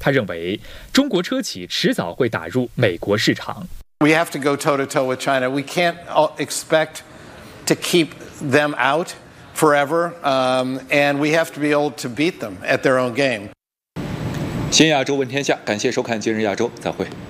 他认为，中国车企迟早会打入美国市场。 We have to go toe-to-toe with China. We can't expect to keep them out forever, and we have to be able to beat them at their own game. 新亚洲问天下，感谢收看今日亚洲，再会。